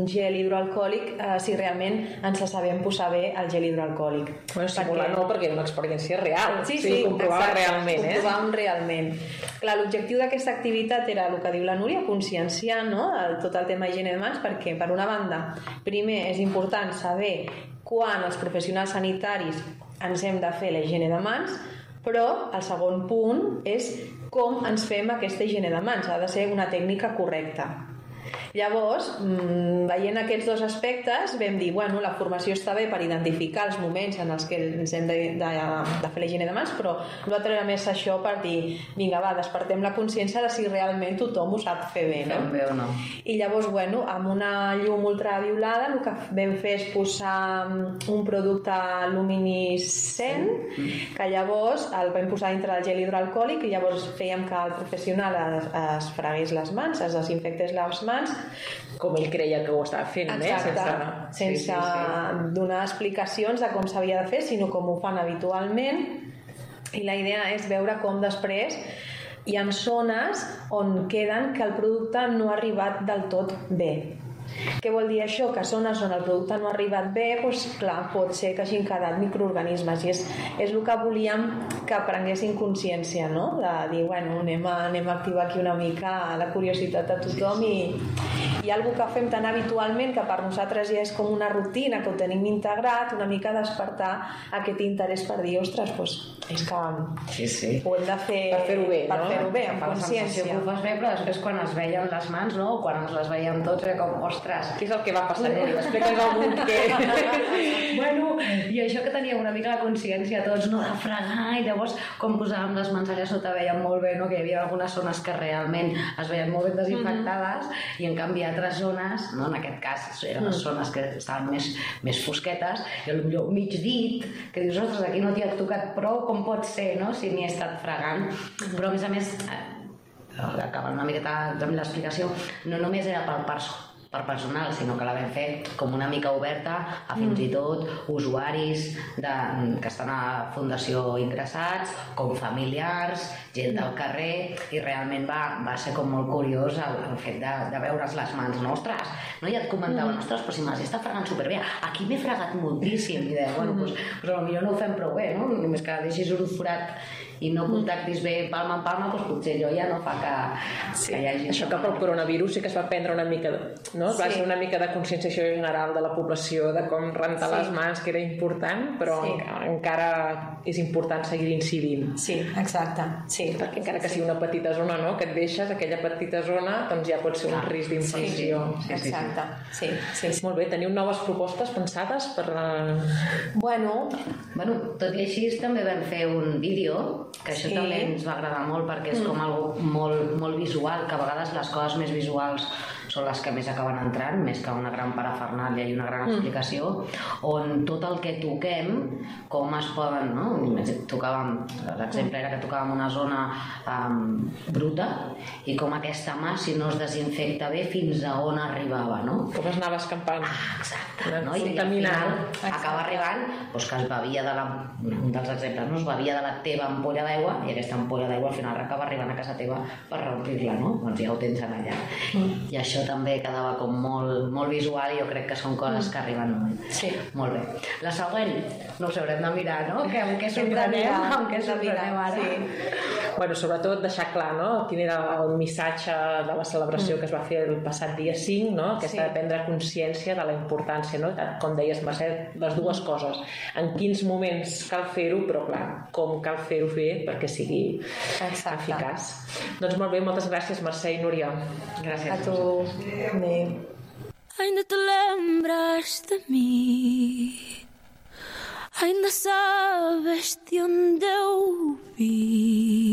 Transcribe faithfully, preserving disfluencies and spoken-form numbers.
gel hidroalcohòlic eh, si realment ens sabem posar bé el gel hidroalcohòlic. Bueno, simular no, perquè era una experiència real. Sí, o sigui, sí, comprovar exacte, realment, eh? comprovar realment. Clar, l'objectiu d'aquesta activitat era el que diu la Núria, conscienciar, no?, el, tot el tema higiene de mans, perquè, per una banda, primer és important saber quan els professionals sanitaris ens hem de fer la higiene de mans, però el segon punt és com ens fem aquesta higiene de mans. Ha de ser una tècnica correcta. Llavors, veient aquests dos aspectes, vam dir, bueno, la formació està bé per identificar els moments en els que ens hem de, de, de fer la higiene de mans, però nosaltres era més això per dir, vinga, va, despertem la consciència de si realment tothom ho sap fer bé, no? Bé o no. I llavors, bueno, amb una llum ultraviolada el que vam fer és posar un producte luminescent, que llavors el vam posar dintre del gel hidroalcohòlic i llavors fèiem que el professional es, es fregués les mans, es desinfectés les mans, com ell creia que ho estava fent. exacte, eh? sense, sense sí, sí, sí. donar explicacions de com s'havia de fer, sinó com ho fan habitualment, i la idea és veure com després hi ha zones on queden que el producte no ha arribat del tot bé. Què vol dir això? Que zones on el producte no ha arribat bé, doncs, clar, pot ser que hagin quedat microorganismes, i és, és el que volíem que prenguessin consciència, no? De dir, bueno, anem a, anem a activar aquí una mica la curiositat de tothom, i hi ha alguna que fem tan habitualment que per nosaltres ja és com una rutina, que ho tenim integrat, una mica despertar aquest interès per dir, ostres, doncs és que sí, sí. ho hem de fer per fer-ho bé, per no? fer-ho bé, amb consciència. Que ho fas bé, però després quan es veien les mans, no? Quan ens les veiem tots, era com, ostres, què és el que va passar, Núria? Explica'ns algun què. Bueno, i això que teníem una mica la consciència tots, no?, de fregar, i llavors quan posàvem les mans allà sota veiem molt bé, no?, que hi havia algunes zones que realment es veien molt ben desinfectades, mm-hmm. i en canvi altres zones, no?, en aquest cas eren les mm. zones que estaven més, més fosquetes, i potser mig dit, que dius, ostres, aquí no t'hi ha tocat prou, com pot ser, no?, si m'hi he estat fregant. Però a més a més, acabant una miqueta amb l'explicació, no només era pel personal, per personal, sinó que la vam fer com una mica oberta a fins mm. i tot usuaris de, que estan a Fundació ingressats, com familiars, gent del carrer, i realment va, va ser com molt curiós el, el fet de, de veure's les mans. No, ostres, no? Ja et comentaven, mm. ostres, però si m'has estat fregant superbé, aquí m'he fregat moltíssim, i deia, bueno, doncs pues, pues potser no ho fem prou bé, no? Només que deixis un forat i no contactis bé palma en palma, doncs potser allò ja no fa que, sí. que hi hagi... Això que pel coronavirus sí que es va prendre una mica de, no? Es va sí. ser una mica de conscienciació general de la població, de com rentar sí. les mans, que era important, però sí. encara, encara és important seguir incidint. Sí, exacte. Sí. Perquè encara que sigui una petita zona, no?, que et deixes, aquella petita zona, doncs ja pot ser un ah, risc d'infecció. Sí, sí. Exacte. Sí, sí, sí. Molt bé, teniu noves propostes pensades per... Bueno, bueno, tot i així també vam fer un vídeo, que això sí. també ens va agradar molt, perquè és mm. com algo molt, molt visual, que a vegades les coses més visuals són les que més acaben entrant, més que una gran parafernàlia i una gran explicació, mm. on tot el que toquem, com es poden, no? Tocàvem, l'exemple era que tocàvem una zona um, bruta, i com aquesta mà, si no es desinfecta bé, fins a on arribava, no? Com es anava escampant. Ah, exacte. No? I, I al final acaba arribant doncs, que es bevia de la... Un dels exemples, no? Es bevia de la teva ampolla d'aigua, i aquesta ampolla d'aigua al final acaba arribant a casa teva per reomplir-la, no? Doncs ja ho tens allà. Mm. I això també quedava com molt, molt visual, i jo crec que són coses que arriben molt. Sí. Molt bé. La següent, no us haurem de mirar, no? Que, amb què sorprenem, amb què sorprenem ara. Sí. Bueno, sobretot deixar clar, no?, quin era el missatge de la celebració mm. que es va fer el passat dia cinc, no?, aquesta sí. de prendre consciència de la importància, no?, com deies, Mercè, les dues coses. En quins moments cal fer-ho, però clar, com cal fer-ho fer perquè sigui Exacte. eficaç. Doncs molt bé, moltes gràcies, Mercè i Núria. Gràcies. A tu. Adéu. Ainda te lembras de mim, ainda sabes de onde eu vim.